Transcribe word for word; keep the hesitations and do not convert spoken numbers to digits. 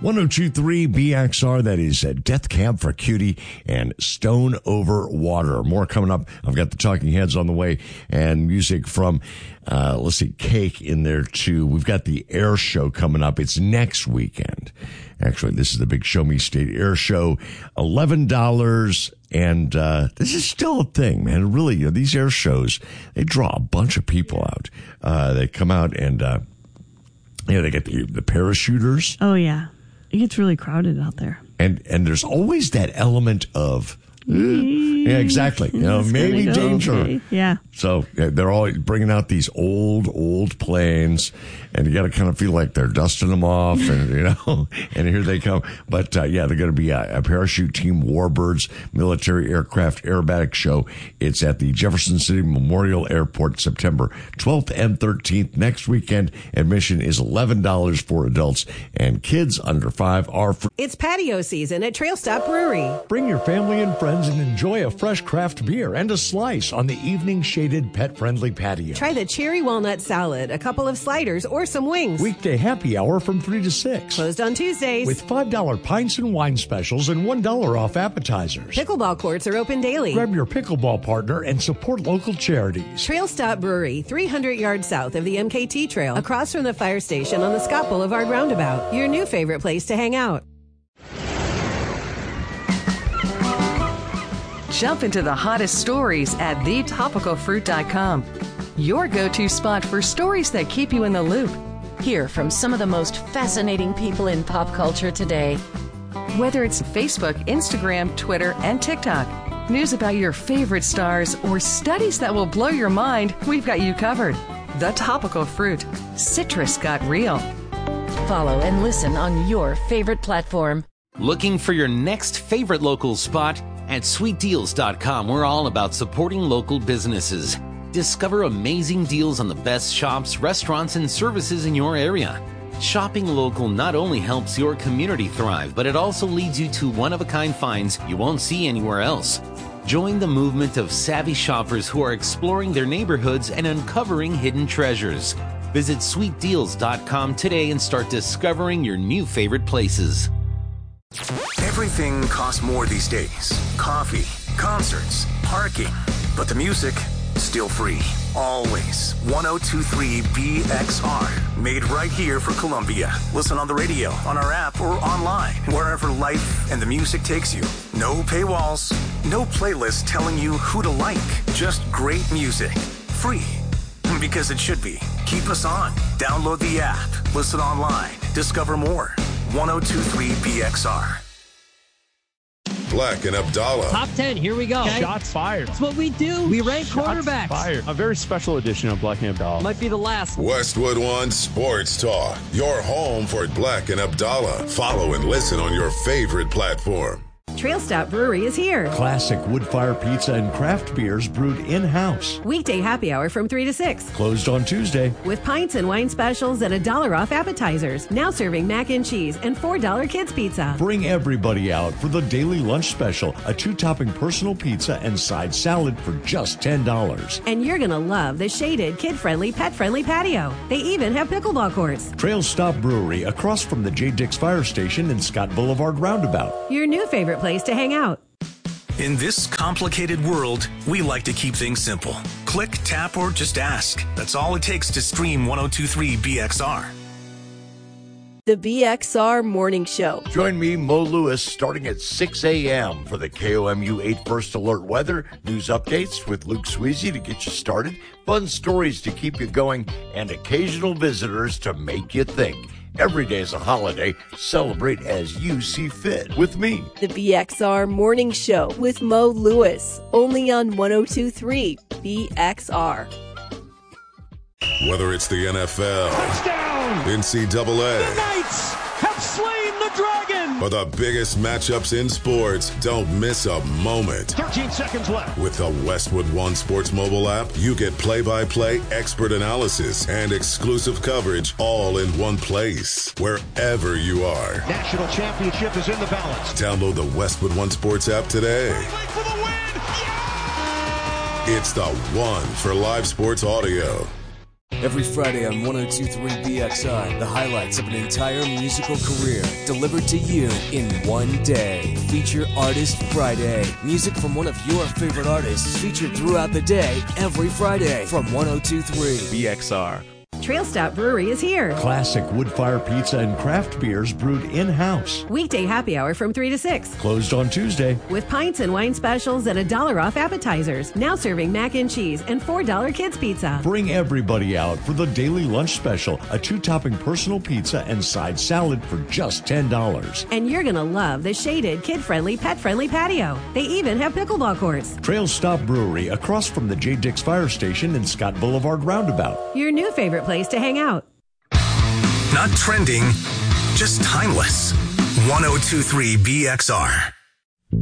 one oh two point three B X R, that is uh, Death Cab for Cutie and Stone Over Water. More coming up. I've got the Talking Heads on the way and music from, uh, let's see, Cake in there too. We've got the Air Show coming up. It's next weekend. Actually, this is the big Show Me State Air Show. eleven dollars. And, uh, this is still a thing, man. Really, you know, these air shows, they draw a bunch of people out. Uh, they come out and, uh, you know, they get the, the parachuters. Oh, yeah. It gets really crowded out there. And, and there's always that element of, uh, yeah, exactly. You know, maybe go, danger. Okay. Yeah. So yeah, they're all bringing out these old, old planes, and you got to kind of feel like they're dusting them off, and you know, and here they come. But uh, yeah, they're going to be a, a parachute team Warbirds military aircraft aerobatic show. It's at the Jefferson City Memorial Airport, September twelfth and thirteenth. Next weekend, admission is eleven dollars for adults, and kids under five are free. It's patio season at Trail Stop Brewery. Bring your family and friends and enjoy a fresh craft beer and a slice on the evening shaded pet-friendly patio. Try the cherry walnut salad, a couple of sliders, or some wings. Weekday happy hour from three to six. Closed on Tuesdays. With five dollar pints and wine specials and one dollar off appetizers. Pickleball courts are open daily. Grab your pickleball partner and support local charities. Trail Stop Brewery, three hundred yards south of the M K T Trail, across from the fire station on the Scott Boulevard Roundabout. Your new favorite place to hang out. Jump into the hottest stories at the topical fruit dot com. Your go-to spot for stories that keep you in the loop. Hear from some of the most fascinating people in pop culture today. Whether it's Facebook, Instagram, Twitter, and TikTok, news about your favorite stars, or studies that will blow your mind, we've got you covered. The Topical Fruit. Citrus got real. Follow and listen on your favorite platform. Looking for your next favorite local spot? At sweet deals dot com, we're all about supporting local businesses. Discover amazing deals on the best shops, restaurants, and services in your area. Shopping local not only helps your community thrive, but it also leads you to one-of-a-kind finds you won't see anywhere else. Join the movement of savvy shoppers who are exploring their neighborhoods and uncovering hidden treasures. Visit sweet deals dot com today and start discovering your new favorite places. Everything costs more these days. Coffee, concerts, parking. But the music, still free. Always. one oh two point three B X R. Made right here for Columbia. Listen on the radio, on our app, or online. Wherever life and the music takes you. No paywalls. No playlist telling you who to like. Just great music. Free. Because it should be. Keep us on. Download the app. Listen online. Discover more. one oh two point three B X R. Black and Abdallah. Top ten, here we go. Okay. Shots fired. That's what we do. We rank Shots quarterbacks. Fired. A very special edition of Black and Abdallah. Might be the last. Westwood One Sports Talk. Your home for Black and Abdallah. Follow and listen on your favorite platform. Trail Stop Brewery is here. Classic wood fire pizza and craft beers brewed in-house. Weekday happy hour from three to six. Closed on Tuesday. With pints and wine specials and a dollar off appetizers. Now serving mac and cheese and four dollar kids pizza. Bring everybody out for the daily lunch special, a two-topping personal pizza and side salad for just ten dollars. And you're going to love the shaded, kid-friendly, pet-friendly patio. They even have pickleball courts. Trail Stop Brewery, across from the J. Dix Fire Station and Scott Boulevard Roundabout. Your new favorite place to hang out. In this complicated world, we like to keep things simple. Click, tap, or just ask. That's all it takes to stream one oh two point three B X R. The B X R Morning Show. Join me, Mo Lewis, starting at six a.m. for the K O M U eight First Alert weather, news updates with Luke Sweezy to get you started, fun stories to keep you going, and occasional visitors to make you think. Every day is a holiday. Celebrate as you see fit with me. The B X R Morning Show with Mo Lewis. Only on one oh two point three B X R. Whether it's the N F L, touchdown, N C double A, the Knights have slain the dragon, or the biggest matchups in sports, don't miss a moment. thirteen seconds left. With the Westwood One Sports mobile app, you get play-by-play expert analysis and exclusive coverage all in one place, wherever you are. National championship is in the balance. Download the Westwood One Sports app today. For the win. Yeah! It's the one for live sports audio. Every Friday on one oh two point three B X R, the highlights of an entire musical career delivered to you in one day. Feature Artist Friday. Music from one of your favorite artists featured throughout the day, every Friday from one oh two point three B X R. Trail Stop Brewery is here. Classic wood fire pizza and craft beers brewed in-house. Weekday happy hour from three to six. Closed on Tuesday. With pints and wine specials and a dollar off appetizers. Now serving mac and cheese and four dollar kids pizza. Bring everybody out for the daily lunch special, a two-topping personal pizza and side salad for just ten dollars. And you're going to love the shaded, kid-friendly, pet-friendly patio. They even have pickleball courts. Trail Stop Brewery across from the J. Dix Fire Station in Scott Boulevard Roundabout. Your new favorite place to hang out. Not trending, just timeless. one oh two point three B X R.